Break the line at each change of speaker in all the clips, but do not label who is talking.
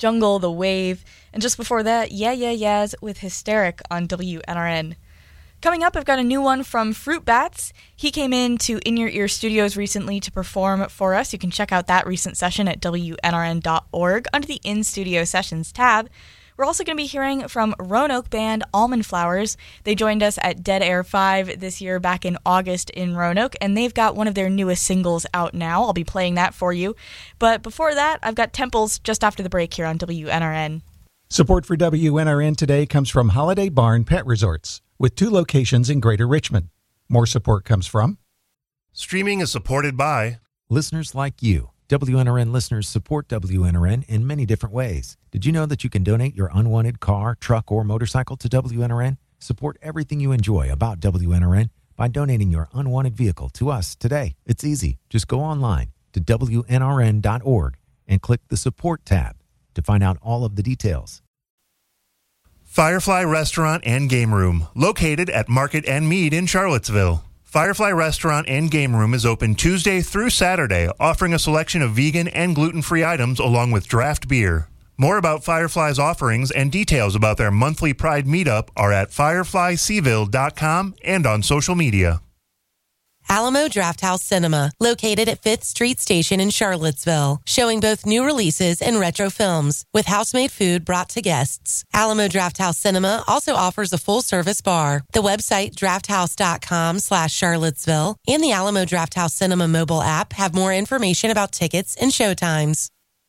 Jungle, The Wave, and just before that, Yeah Yeah Yeahs with Hysteric on WNRN. Coming up, I've got a new one from Fruit Bats. He came into In Your Ear Studios recently to perform for us. You can check out that recent session at WNRN.org under the In Studio Sessions tab. We're also going to be hearing from Roanoke band Almond Flowers. They joined us at Dead Air 5 this year back in August in Roanoke, and they've got one of their newest singles out now. I'll be playing that for you. But before that, I've got Temples just after the break here on WNRN.
Support for WNRN today comes from Holiday Barn Pet Resorts, with 2 locations in Greater Richmond. More support comes from
Streaming is supported by
listeners like you. WNRN listeners support WNRN in many different ways. Did you know that you can donate your unwanted car, truck, or motorcycle to WNRN? Support everything you enjoy about WNRN by donating your unwanted vehicle to us today. It's easy. Just go online to WNRN.org and click the Support tab to find out all of the details.
Firefly Restaurant and Game Room, located at Market and Mead in Charlottesville. Firefly Restaurant and Game Room is open Tuesday through Saturday, offering a selection of vegan and gluten-free items along with draft beer. More about Firefly's offerings and details about their monthly Pride meetup are at fireflyseaville.com and on social media.
Alamo Drafthouse Cinema, located at 5th Street Station in Charlottesville, showing both new releases and retro films, with house-made food brought to guests. Alamo Drafthouse Cinema also offers a full-service bar. The website, drafthouse.com/Charlottesville, and the Alamo Drafthouse Cinema mobile app have more information about tickets and showtimes.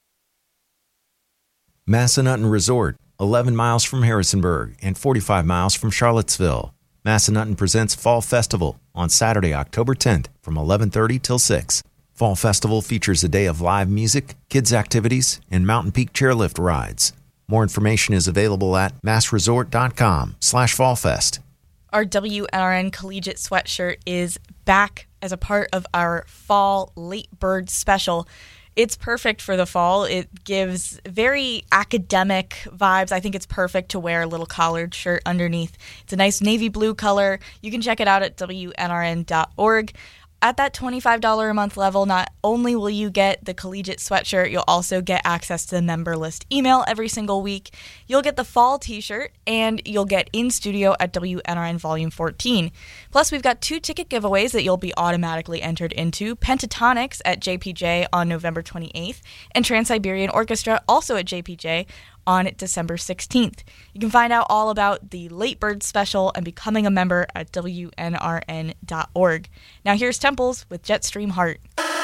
Massanutten Resort, 11 miles from Harrisonburg and 45 miles from Charlottesville. Massanutten presents Fall Festival on Saturday, October 10th from 11:30 till 6. Fall Festival features a day of live music, kids' activities, and Mountain Peak chairlift rides. More information is available at massresort.com/fallfest.
Our WNRN Collegiate Sweatshirt is back as a part of our Fall Late Bird Special. It's perfect for the fall. It gives very academic vibes. I think it's perfect to wear a little collared shirt underneath. It's a nice navy blue color. You can check it out at WNRN.org. At that $25 a month level, not only will you get the collegiate sweatshirt, you'll also get access to the member list email every single week. You'll get the fall t-shirt, and you'll get in studio at WNRN Volume 14. Plus, we've got 2 ticket giveaways that you'll be automatically entered into. Pentatonics at JPJ on November 28th, and Trans-Siberian Orchestra also at JPJ on December 16th. You can find out all about the Late Bird Special and becoming a member at WNRN.org. Now here's Temples with Jetstream Heart.